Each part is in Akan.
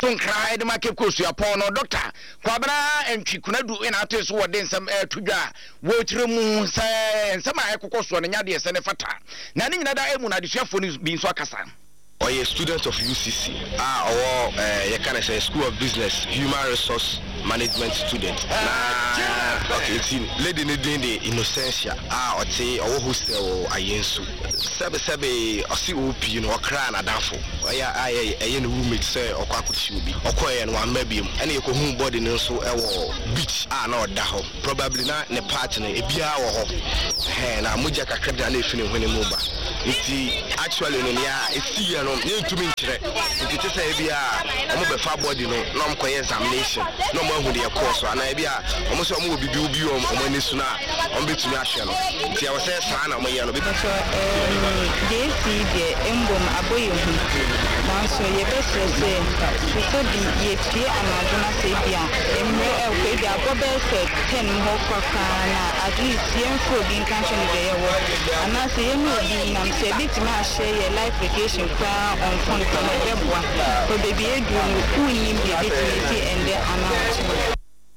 nkra de ma Cape Coast yapon no doctor kwabra entwi kunadu ina ato so wode nsam atudwa wo tiremu se nsam a ekokoso no nyade se ne fata na ne nyina da emu na desuafo ni bi nso akasa. Or a student of UCC, or you can say School of Business, Human Resource Management student. Okay, it's lady needing the innocentia, or say, or hostel or Ayensu. Sebe, or COP, you know, cran a danfo. I roommate say, or Kakushubi, or Koy and one maybe, and you go home body and so beach, no, daho. Probably not in a partner, a beer or and I'm Mujaka Kadale when you move. It's actually, it's need to mean it is a bia far body no examination no more with the course and I almost will be on this now on between national. See, I was saying, son, I'm a yellow because they see the emblem aboy. So, your best say, she said, the year and Madonna Sabia, and the Bobber said 10 more at least young food in country there. And I say, I'm saying, bit my share your life vacation on phone from a web one. So, baby, who in the bit and the amount.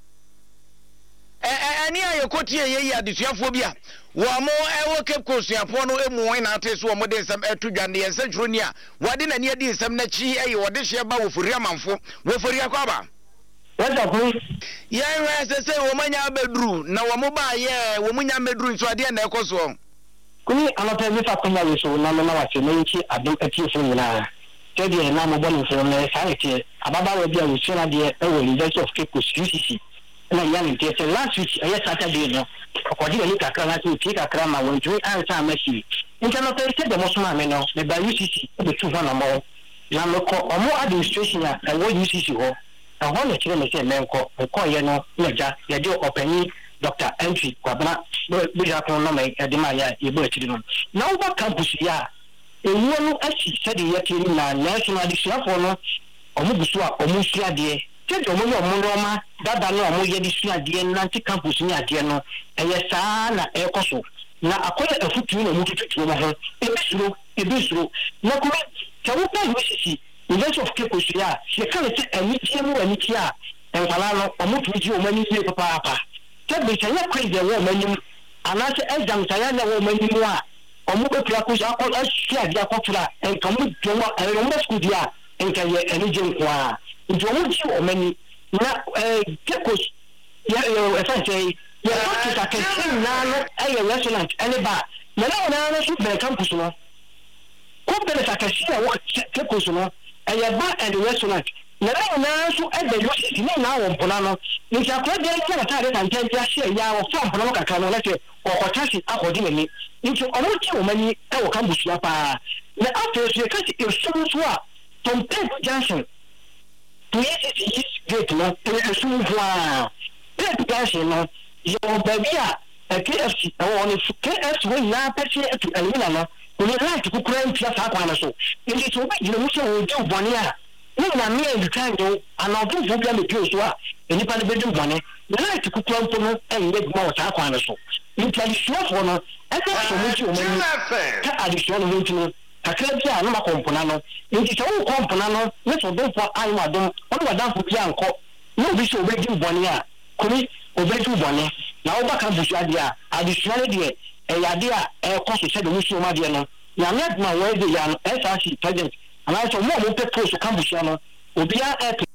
Ani ayekoti ye adesuafobia wo mo ewo Cape Coast yapon no emu na ateso wo mo de nsam atudwane ye nsantro ni a wode na ne adi nsam na chi eye wode hye ba wo fori amanfo wo fori akwaba wada ko ye se wo manya bedru na wo mo ba ye wo munya bedru nso ade na ekoso kuni anata bi fa konya we so na na wa se nchi adom atifo nyina tedi na mo bonu so na saite ababa we bia we sura de e wo University of Cape Coast UCC na yan te se last week Saturday no akodi le kakra na ti kakra ma won ju answer amashi internal te de mo so ma me no me ba UCC e be tu ho na mo na me ko omo administration ya e wo UCC ho na ho le kire me se me ko ye no leja ye de opani Dr. Entry kwabana bi ja ko no me e de ma ya ye bo akiri no na wo ba campus ya ewu no asi se de ye kiri na national district no omo busu a omo sua de Tejo mo no ma dada no mo ye disia de na nti campus ni ade no eye saa na ekoso na akoya afutu na mo tutu mo ho ebisuro na kuma tawo pa UCC University of Cape Coast ya se kan se ani tia enkwala no omo tuji o mani ni papa tebe se ya crazy wo mani ana se exam sa ya na wo mani mu a omo be pla ko ja ko asia dia ko tura en kamu jomo en mo school dia en ka ye ani jen kwa nti omo ji o mani na Cape Coast ya say ya to ta kesin na no ayo restaurant ele ba na na so be campus no ko be ta kesin wo Cape Coast no ayo ba and restaurant na so e be yo na wo mpona no nti akwa de ke na ta de kan tan ya share ya wo fam mpona kakra no lete o taxi akodi mani nti omo ji o mani e wo campus ya pa na after so ka ti so a Tom Johnson is great no e so voa Pep Johnson no yo babia KFC o no KFC we na pese to elimina no we like to kura ntia sa kwa na so nti so be jina mu se o di bone a ni na me e kan do ana obu fu bia me pio so a enipa ne be di bone like to kura mpo no e ye gba o sa kwa na so nti alisho fo no e ka so mu ti o mani ka alisho no nti no kakra bia no makompona no nti so wo kompona no ne so do fo ai ma dom o do dan fo bia nko no bi so obedi bone a kumi obedi bone na wo baka busu ade a additional de e yade a e koso se de musu ma de no na me ma wo de ya no SRC president ana so mo pe post campus no obi a